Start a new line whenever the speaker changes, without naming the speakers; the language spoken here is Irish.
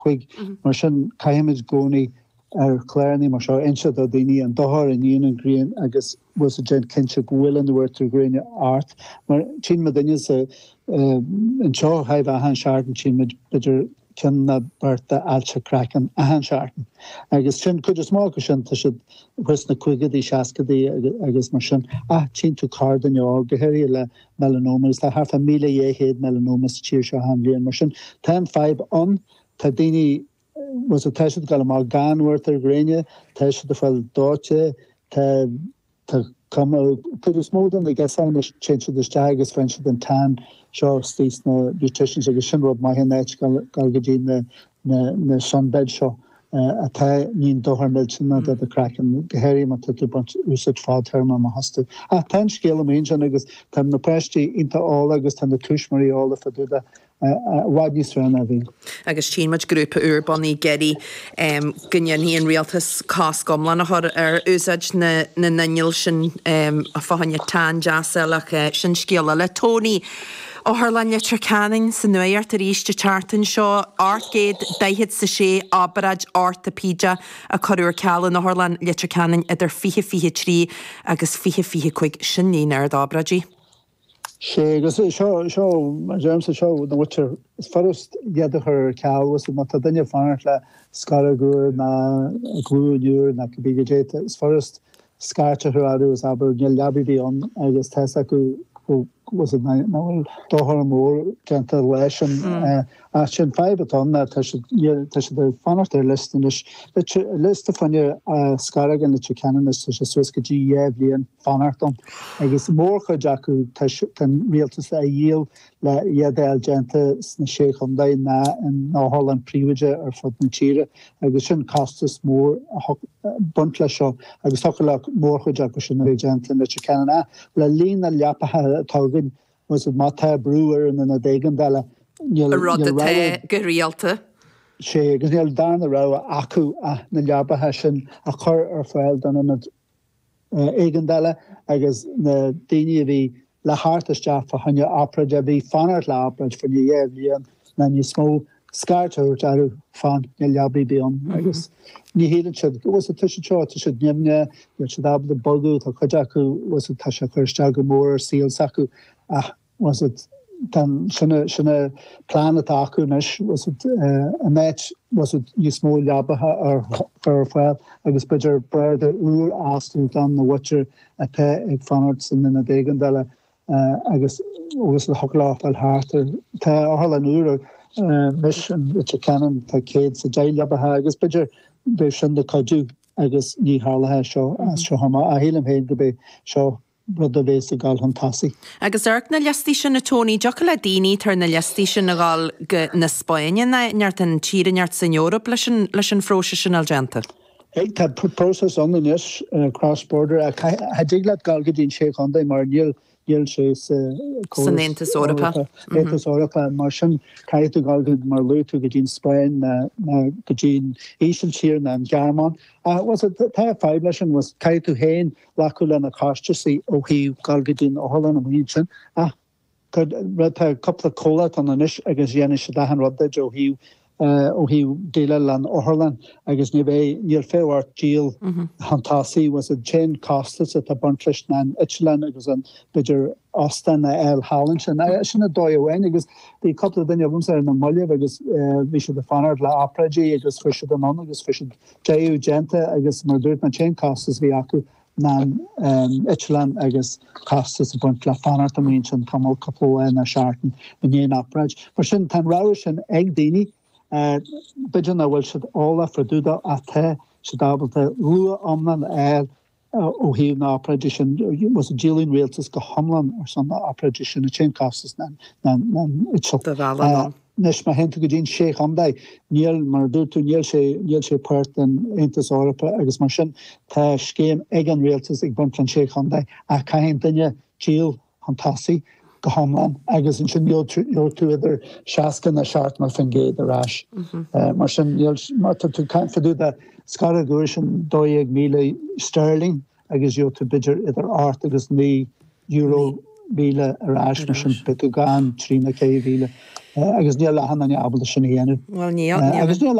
chuig mar sin caiimiid gcónaí cléirní mar seo inse a daoine an dothir in dhéanaan gríon agus was a gen kinse bhfuil an bhirtar gréine art mar tí me daine an seo haibh a han seaartan tí beidir cin na barta ailse crackan a han seaartan. Agus sin chud is má go sin tá si bhuis na chuigedaí seacadaí agus mar sin tí tú card an eá gohéir le melanomas tá harfa 1,000 melanomas tíir seo han blion mar sin tá feib an tá daoine was a teisiid gal má ganhairt ar gréine teisiid a fáil dáte tá chud is módan a gasáin tse de stegus fan an tan seo stís na beauticians agus sin rud mai net gal go dtí na sunbed seo a tá níon dothar milna a crackan gohéirí má tu bunt úsad fád therma má hasú. Tá scéal mé agus tá na prestí inta ála agus tá na túismarí ála faúda wadís ran a bhí.
Agus tímuid grúpa urbaní geirí gnne híon rialtas cás gomlan ar úsáid na nail sin a fáhanne tá deasalach sin scéala le Tony ó Harlan letar canning san nuart a ríiste chartan seo artgéad daihid sa sé abarad orthopídia a choúir cealan ó Harlan letar canning idir 4-3 agus 4-5 sin ní ar dábradí.
sé agus seo James seo na witir is first iadachar ceall was má daine fanart le scaragúr na glúúr na cobígéta is first scartear aú is aber níl leabí an agus te acu was it now dohar mór genta leis a sin feibetón tá de fanart ar listin list a fanne scargan le canan is sé suske GEblion fanartom agus mór chu jacu ten réaltas a dhéal le iadéil genta na sé chundai na in ná Holland príide ar fod na tíre agus sin costas mór bunt lei seo agus tu le mór chu jacu sin ré genta le canan le lína leapathe tágin was it Mata Brewer and then a Dagan Bella.
Rodate Gerialta.
She Gazil Darna Row, Aku, Najaba Hashin, a cur or file done in a Egandella, I guess the Dini La Harta staff for Hanya Opera, Debbie, Fanart La Opera for the year, then you small Scarter, Jaru, Fan, Yabi beyond, I guess. Ni héad should was a tuisce seo should nimne you should have the bogu tá chuideacu was a tasha chuirteag go mór síl sacu was it tan sinna planet acu nes was it a match was it you small leabathe ar farfáil agus beidir breir úr asú gan na watcher a te ag fanarts in na dégandala agus le hoglách al hartar tá áhall an úr mission which canon tá céad sa dé leabathe agus beidir be sin de coú agus ní hálathe seo seo hama a hélam héin go be seo rud a bhééis a gáil an tasí.
Agus na leistí sin na Tony deach le daoine tar na leistí sin a gáil na Spáine neart an tíre neart san Europa leis an fróise sin algenta.
Ag tá process an inis cross-border a dig le gáil go dtín sé chundai mar níl sé
san Éantas Eorpa.
Éantas Eorpa mar sin caiú gáil go mar luú go dtín Spáin na go dtín Ísal tír na an Gearmán. Was it tá feib leis an was caiú héin lacu le na cáiste sí ó híú gáil go dtín óhallan am hín sin. Red tá coppla cóla an inis agus dhéana se dahan rudda ó híú déile lan óhallan agus ní bheith níl féhhar díal hantáí was a chain costas a buntlis na Itlan agus an beidir ostan na el Hallan sinna dóhhain agus dí coppla daine bhúm ar na molleh agus bhí se de fanar le operaí agus friisi an an agus friisi déú genta agus mar dúirt na chain costas bhí acu na Itlan agus costas a bunt le fanart a mín sin tamil coppla na seaartan in dhéon operaid. Mar sin tan ra sin ag daoine Bidjan na bhfuil siad ála fredúda a the se dábalta lua amlan ó híomh na operaisisin was a dílín réaltas go hamlan ar san operaisisin a chain costas na Nes ma hen go dín sé amdai níl mar dúirú níl sé páirt an Éantas Eorpa agus mar sin tá scéim ag an réaltas ag buntlan sé amdai a caiin duine díal an tasí go hamlan agus in sin tú idir seacan a seart mar fin géad arás. Mar sin mar tú caiin fiú a scaragúir sin 2,000,000 sterling agus tú bidr idir art agus ní euro bhíle arás na sin bitú gan trína cé bhíle agus níl lehan an abal sin héanú.
Well, níl.
Agus níl